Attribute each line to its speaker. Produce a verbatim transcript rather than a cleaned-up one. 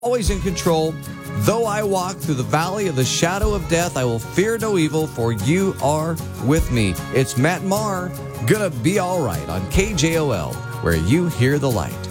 Speaker 1: always in control. Though I walk through the valley of the shadow of death, I will fear no evil, for you are with me. It's Matt Maher, Gonna Be All Right on K J O L, where you hear the light.